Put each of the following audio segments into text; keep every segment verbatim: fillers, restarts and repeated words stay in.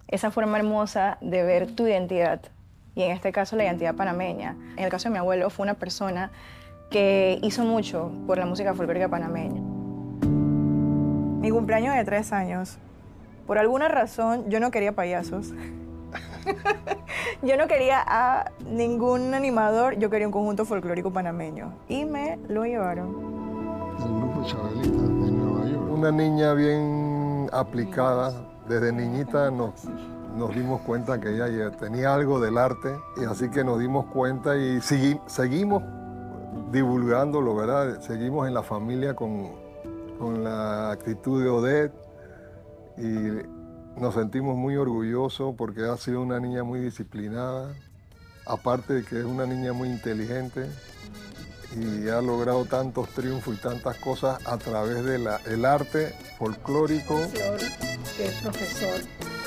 esa forma hermosa de ver tu identidad, y en este caso la identidad panameña. En el caso de mi abuelo fue una persona que hizo mucho por la música folclórica panameña. Mi cumpleaños de tres años, por alguna razón yo no quería payasos. Yo no quería a ningún animador, yo quería un conjunto folclórico panameño. Y me lo llevaron. El grupo Chabelita de Nueva York. Una niña bien aplicada. Desde niñita nos, nos dimos cuenta que ella ya tenía algo del arte. Y así que nos dimos cuenta y segui, seguimos divulgándolo, ¿verdad? Seguimos en la familia con, con la actitud de Odette. Y nos sentimos muy orgullosos porque ha sido una niña muy disciplinada, aparte de que es una niña muy inteligente y ha logrado tantos triunfos y tantas cosas a través del arte folclórico. Que es profesor,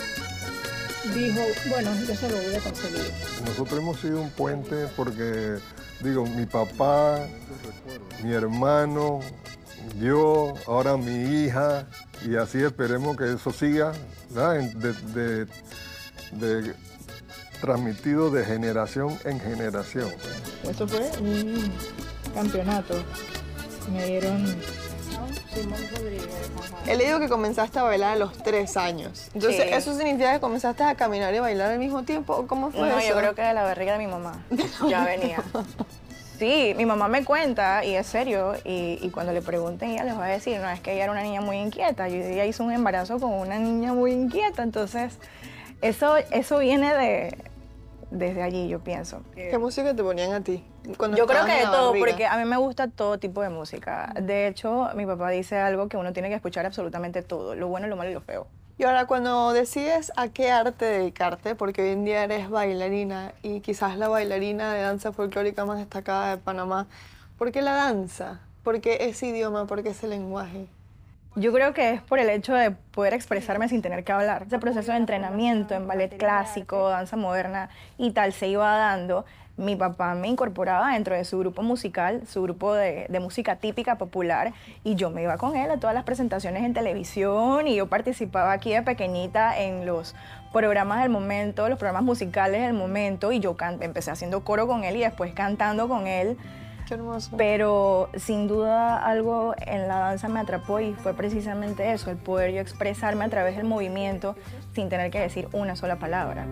dijo, bueno, yo se lo voy a conseguir. Nosotros hemos sido un puente porque, digo, mi papá, mi hermano, yo, ahora mi hija, y así esperemos que eso siga, de, de, de, transmitido de generación en generación. Eso fue un campeonato. Me dieron Simón Rodríguez. He leído que comenzaste a bailar a los tres años. Entonces, Sí. ¿eso significa que comenzaste a caminar y bailar al mismo tiempo? ¿O cómo fue No, eso? yo creo que de la barriga de mi mamá ya venía. Sí, mi mamá me cuenta, y es serio, y, y cuando le pregunten, ella les va a decir, no, es que ella era una niña muy inquieta, y ella hizo un embarazo con una niña muy inquieta, entonces eso, eso viene de, desde allí, yo pienso. ¿Qué música te ponían a ti? Cuando Yo creo estabas que de en la todo, barriga? porque a mí me gusta todo tipo de música. De hecho, mi papá dice algo que uno tiene que escuchar absolutamente todo, lo bueno, lo malo y lo feo. Y ahora, cuando decides a qué arte dedicarte, porque hoy en día eres bailarina y quizás la bailarina de danza folclórica más destacada de Panamá, ¿por qué la danza? ¿Por qué ese idioma? ¿Por qué ese lenguaje? Yo creo que es por el hecho de poder expresarme sin tener que hablar. Ese proceso de entrenamiento en ballet clásico, danza moderna y tal se iba dando. Mi papá me incorporaba dentro de su grupo musical, su grupo de, de música típica popular, y yo me iba con él a todas las presentaciones en televisión, y yo participaba aquí de pequeñita en los programas del momento, los programas musicales del momento, y yo can- empecé haciendo coro con él y después cantando con él. Qué hermoso. Pero sin duda algo en la danza me atrapó, y fue precisamente eso, el poder yo expresarme a través del movimiento sin tener que decir una sola palabra.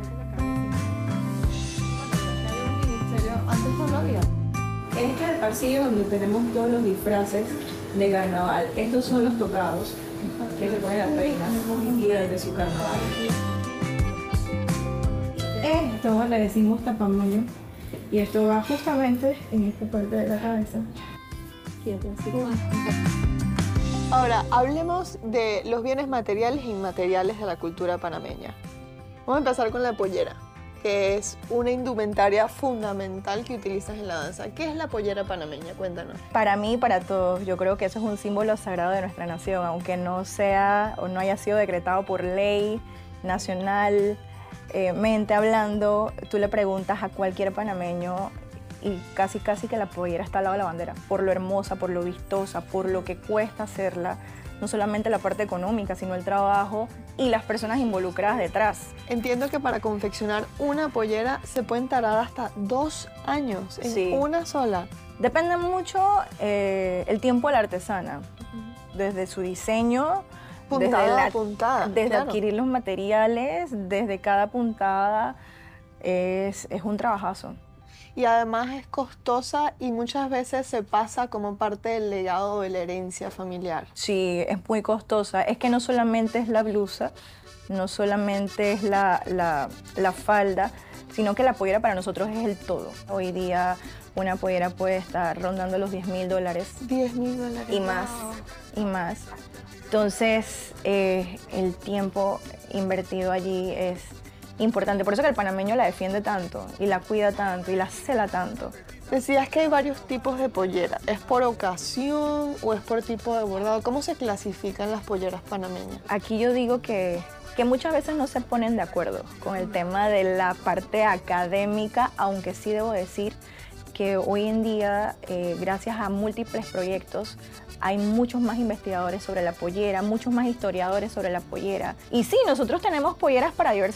Antes no lo había. Este es el pasillo donde tenemos todos los disfraces de carnaval. Estos son los tocados que se ponen las reinas y desde su carnaval. Esto le decimos tapamoño, y esto va justamente en esta parte de la cabeza. Ahora, hablemos de los bienes materiales e inmateriales de la cultura panameña. Vamos a empezar con la pollera, que es una indumentaria fundamental que utilizas en la danza. ¿Qué es la pollera panameña? Cuéntanos. Para mí y para todos, yo creo que eso es un símbolo sagrado de nuestra nación, aunque no sea o no haya sido decretado por ley nacional, eh, mente hablando, tú le preguntas a cualquier panameño y casi casi que la pollera está al lado de la bandera, por lo hermosa, por lo vistosa, por lo que cuesta hacerla, no solamente la parte económica, sino el trabajo y las personas involucradas detrás. Entiendo que para confeccionar una pollera se pueden tardar hasta dos años en Sí. una sola. Depende mucho eh, el tiempo de la artesana, desde su diseño, Puntada desde, la- a puntada, desde claro. adquirir los materiales, desde cada puntada, es, es un trabajazo. Y además es costosa y muchas veces se pasa como parte del legado de la herencia familiar. Sí, es muy costosa. Es que no solamente es la blusa, no solamente es la, la, la falda, sino que la pollera para nosotros es el todo. Hoy día una pollera puede estar rondando los diez mil dólares diez mil dólares. y más, Wow. y más. Entonces, eh, el tiempo invertido allí es importante. Por eso que el panameño la defiende tanto, y la cuida tanto, y la cela tanto. Decías que hay varios tipos de pollera. ¿Es por ocasión o es por tipo de bordado? ¿Cómo se clasifican las polleras panameñas? Aquí yo digo que, que muchas veces no se ponen de acuerdo con el tema de la parte académica, aunque sí debo decir que hoy en día, eh, gracias a múltiples proyectos, hay muchos más investigadores sobre la pollera, muchos más historiadores sobre la pollera. Y sí, nosotros tenemos polleras para diversas